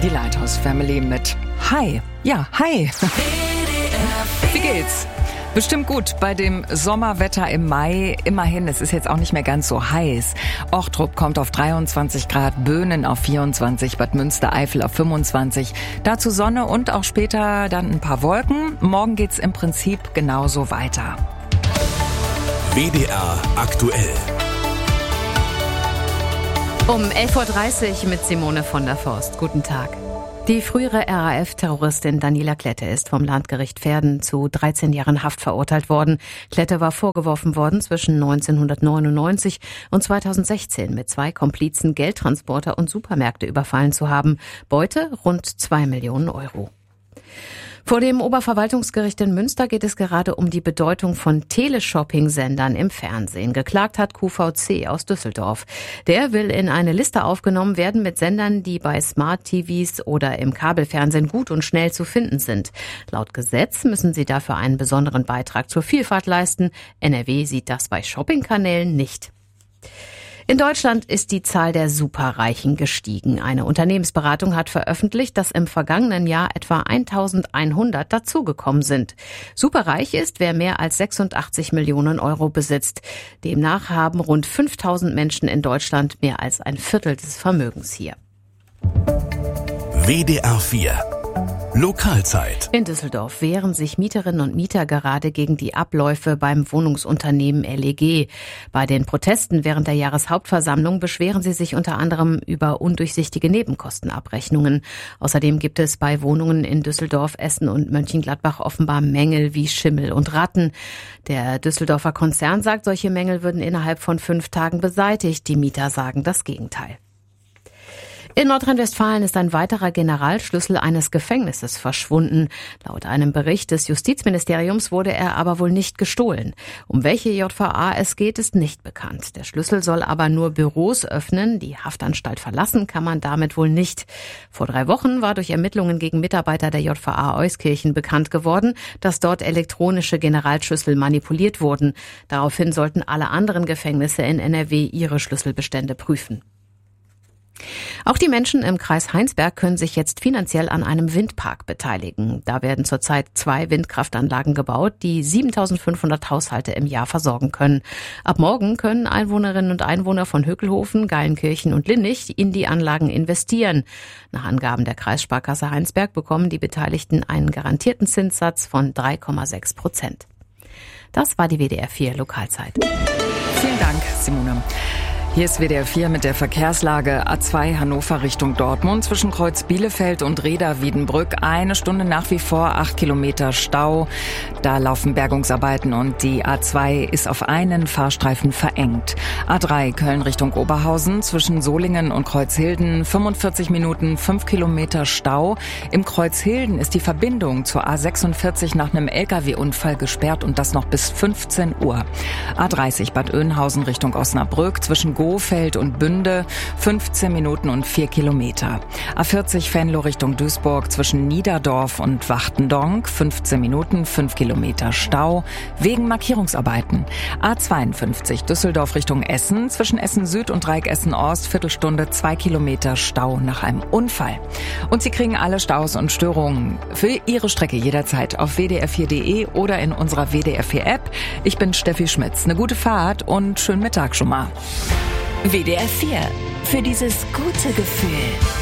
Die Lighthouse Family mit Hi. Ja, hi. Wie geht's? Bestimmt gut bei dem Sommerwetter im Mai. Immerhin, es ist jetzt auch nicht mehr ganz so heiß. Ochtrup kommt auf 23 Grad, Böhnen auf 24, Bad Münstereifel auf 25. Dazu Sonne und auch später dann ein paar Wolken. Morgen geht's im Prinzip genauso weiter. WDR aktuell. Um 11.30 Uhr mit Simone von der Forst. Guten Tag. Die frühere RAF-Terroristin Daniela Klette ist vom Landgericht Verden zu 13 Jahren Haft verurteilt worden. Klette war vorgeworfen worden, zwischen 1999 und 2016 mit 2 Komplizen Geldtransporter und Supermärkte überfallen zu haben. Beute rund 2 Millionen Euro. Vor dem Oberverwaltungsgericht in Münster geht es gerade um die Bedeutung von Teleshopping-Sendern im Fernsehen. Geklagt hat QVC aus Düsseldorf. Der will in eine Liste aufgenommen werden mit Sendern, die bei Smart-TVs oder im Kabelfernsehen gut und schnell zu finden sind. Laut Gesetz müssen sie dafür einen besonderen Beitrag zur Vielfalt leisten. NRW sieht das bei Shoppingkanälen nicht. In Deutschland ist die Zahl der Superreichen gestiegen. Eine Unternehmensberatung hat veröffentlicht, dass im vergangenen Jahr etwa 1100 dazugekommen sind. Superreich ist, wer mehr als 86 Millionen Euro besitzt. Demnach haben rund 5000 Menschen in Deutschland mehr als ein Viertel des Vermögens hier. WDR 4 Lokalzeit. In Düsseldorf wehren sich Mieterinnen und Mieter gerade gegen die Abläufe beim Wohnungsunternehmen LEG. Bei den Protesten während der Jahreshauptversammlung beschweren sie sich unter anderem über undurchsichtige Nebenkostenabrechnungen. Außerdem gibt es bei Wohnungen in Düsseldorf, Essen und Mönchengladbach offenbar Mängel wie Schimmel und Ratten. Der Düsseldorfer Konzern sagt, solche Mängel würden innerhalb von 5 Tagen beseitigt. Die Mieter sagen das Gegenteil. In Nordrhein-Westfalen ist ein weiterer Generalschlüssel eines Gefängnisses verschwunden. Laut einem Bericht des Justizministeriums wurde er aber wohl nicht gestohlen. Um welche JVA es geht, ist nicht bekannt. Der Schlüssel soll aber nur Büros öffnen. Die Haftanstalt verlassen kann man damit wohl nicht. Vor 3 Wochen war durch Ermittlungen gegen Mitarbeiter der JVA Euskirchen bekannt geworden, dass dort elektronische Generalschlüssel manipuliert wurden. Daraufhin sollten alle anderen Gefängnisse in NRW ihre Schlüsselbestände prüfen. Auch die Menschen im Kreis Heinsberg können sich jetzt finanziell an einem Windpark beteiligen. Da werden zurzeit 2 Windkraftanlagen gebaut, die 7.500 Haushalte im Jahr versorgen können. Ab morgen können Einwohnerinnen und Einwohner von Höckelhofen, Geilenkirchen und Linnich in die Anlagen investieren. Nach Angaben der Kreissparkasse Heinsberg bekommen die Beteiligten einen garantierten Zinssatz von 3,6%. Das war die WDR 4 Lokalzeit. Vielen Dank, Simone. Hier ist WDR 4 mit der Verkehrslage. A2 Hannover Richtung Dortmund zwischen Kreuz Bielefeld und Reda-Wiedenbrück. 1 Stunde nach wie vor, 8 Kilometer Stau. Da laufen Bergungsarbeiten und die A2 ist auf einen Fahrstreifen verengt. A3 Köln Richtung Oberhausen zwischen Solingen und Kreuzhilden. 45 Minuten, 5 Kilometer Stau. Im Kreuzhilden ist die Verbindung zur A46 nach einem LKW-Unfall gesperrt und das noch bis 15 Uhr. A30 Bad Oeynhausen Richtung Osnabrück zwischen Gohfeld und Bünde, 15 Minuten und 4 Kilometer. A40 Venlo Richtung Duisburg zwischen Niederdorf und Wachtendonk, 15 Minuten, 5 Kilometer Stau, wegen Markierungsarbeiten. A52 Düsseldorf Richtung Essen, zwischen Essen Süd und Dreieck Essen Ost, Viertelstunde, 2 Kilometer Stau nach einem Unfall. Und Sie kriegen alle Staus und Störungen für Ihre Strecke jederzeit auf wdr4.de oder in unserer WDR 4 App. Ich bin Steffi Schmitz. Eine gute Fahrt und schönen Mittag schon mal. WDR 4 für dieses gute Gefühl.